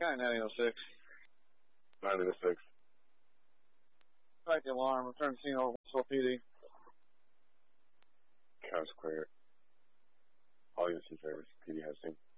County 906. 906. Strike the alarm. Return to scene over Westfield PD. Counts clear. All units and drivers. PD has seen.